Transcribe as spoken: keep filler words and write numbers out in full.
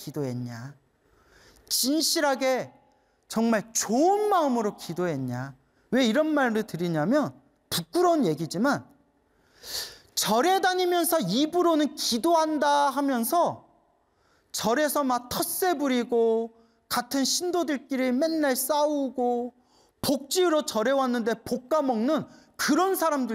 기도했냐? 진실하게 정말 좋은 마음으로 기도했냐? 왜 이런 말을 드리냐면 부끄러운 얘기지만 절에 다니면서 입으로는 기도한다 하면서 절에서 막 텃세 부리고 같은 신도들끼리 맨날 싸우고 복 지으러 절에 왔는데 복 까먹는 그런 사람들